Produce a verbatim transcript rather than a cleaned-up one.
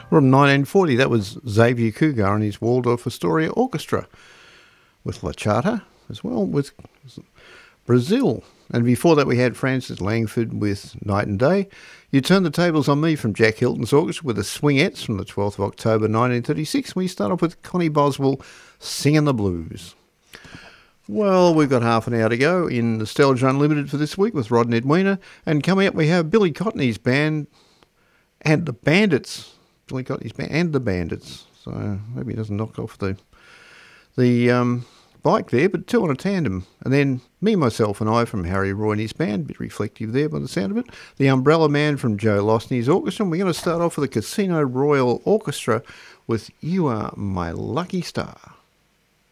From nineteen forty, that was Xavier Cougar and his Waldorf Astoria Orchestra, with La Chata as well, with Brazil. And before that we had Francis Langford with Night and Day. You Turn the Tables on Me from Jack Hilton's orchestra with the Swingettes from the twelfth of October nineteen thirty-six. We start off with Connie Boswell singing the blues. Well, we've got half an hour to go in Nostalgia Unlimited for this week with Rod and Edwina. And coming up we have Billy Cotney's band and the Bandits. Billy Cotney's band and the Bandits. So maybe he doesn't knock off the... the um, bike there, but two on a tandem. And then me, myself and I from Harry Roy and his band, a bit reflective there by the sound of it. The Umbrella Man from Joe Lost and his orchestra. And we're going to start off with the Casino Royal Orchestra with You Are My Lucky Star.